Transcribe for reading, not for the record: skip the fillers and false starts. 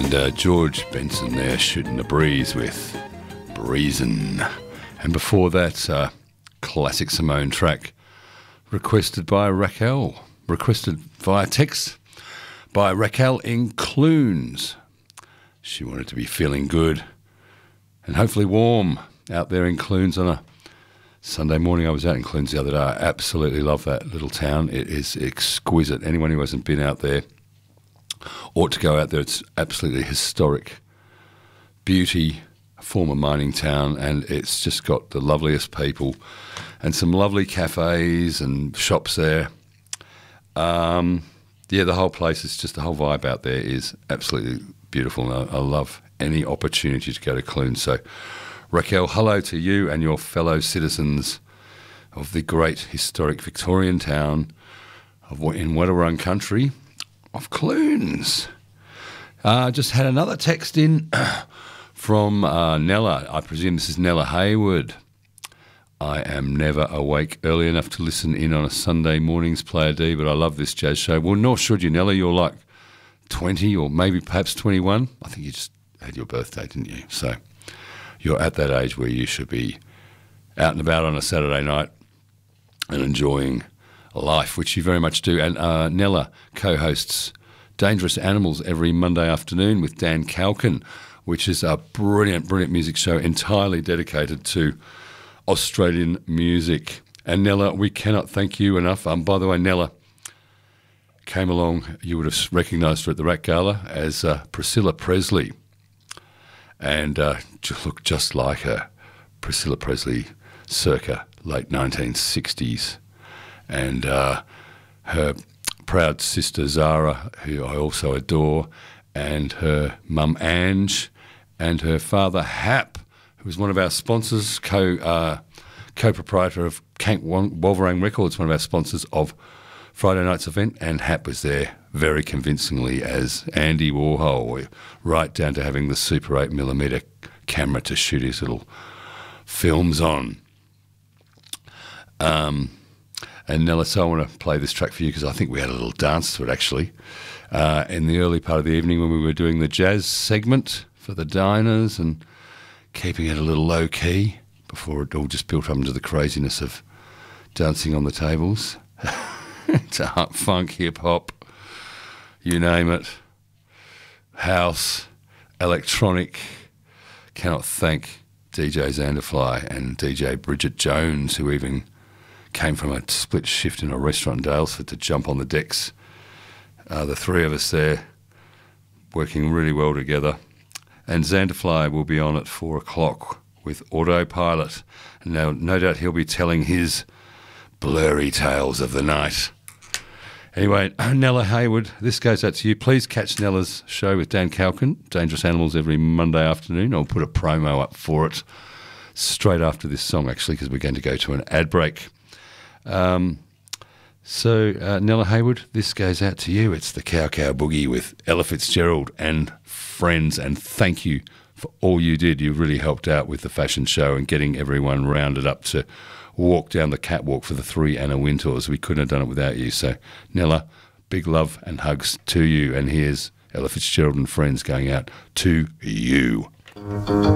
George Benson there shooting the breeze with Breezin'. And before that, classic Simone track requested by Raquel, requested via text by Raquel in Clunes. She wanted to be feeling good and hopefully warm out there in Clunes on a Sunday morning. I was out in Clunes the other day. I absolutely love that little town. It is exquisite. Anyone who hasn't been out there ought to go out there. It's absolutely historic beauty, a former mining town, and it's just got the loveliest people and some lovely cafes and shops there. The whole place is just, the whole vibe out there is absolutely beautiful, and I love any opportunity to go to Clunes. So Raquel, hello to you and your fellow citizens of the great historic Victorian town in Wadawurrung country of Clunes. Just had another text in from Nella. I presume this is Nella Hayward. I am never awake early enough to listen in on a Sunday morning's Player D, but I love this jazz show. Well, nor should you, Nella. You're like 20 or maybe perhaps 21. I think you just had your birthday, didn't you? So you're at that age where you should be out and about on a Saturday night and enjoying life, which you very much do. And Nella co-hosts Dangerous Animals every Monday afternoon with Dan Calkin, which is a brilliant, brilliant music show entirely dedicated to Australian music. And Nella, we cannot thank you enough. By the way, Nella came along, you would have recognised her at the Rat Gala as Priscilla Presley, and looked just like her. Priscilla Presley circa late 1960s. And her proud sister Zara, who I also adore, and her mum Ange, and her father Hap, who was one of our sponsors, co-proprietor of Kank Wolverang Records, one of our sponsors of Friday night's event, and Hap was there very convincingly as Andy Warhol, right down to having the Super 8mm camera to shoot his little films on. And Nella, so I want to play this track for you because I think we had a little dance to it actually in the early part of the evening when we were doing the jazz segment for the diners and keeping it a little low key before it all just built up into the craziness of dancing on the tables. It's a funk, hip hop, you name it, house, electronic. Cannot thank DJ Xanderfly and DJ Bridget Jones, who even came from a split shift in a restaurant in Daylesford to jump on the decks. The three of us there working really well together. And Xanderfly will be on at 4 o'clock with Autopilot. And now, no doubt he'll be telling his blurry tales of the night. Anyway, Nella Hayward, this goes out to you. Please catch Nella's show with Dan Calkin, Dangerous Animals, every Monday afternoon. I'll put a promo up for it straight after this song, actually, because we're going to go to an ad break. Nella Hayward, this goes out to you. It's the Cow Cow Boogie with Ella Fitzgerald and friends, and thank you for all you did. You really helped out with the fashion show and getting everyone rounded up to walk down the catwalk for the 3 Anna Wintours. We couldn't have done it without you. So, Nella, big love and hugs to you. And here's Ella Fitzgerald and friends going out to you.